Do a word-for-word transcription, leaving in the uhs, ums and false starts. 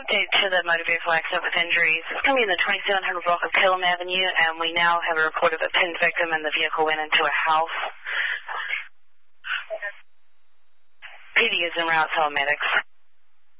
update to the motor vehicle accident with injuries. It's going to be in the twenty-seven hundred block of Killam Avenue, and we now have a report of a pinned victim, and the vehicle went into a house. P D is en route, telemedics.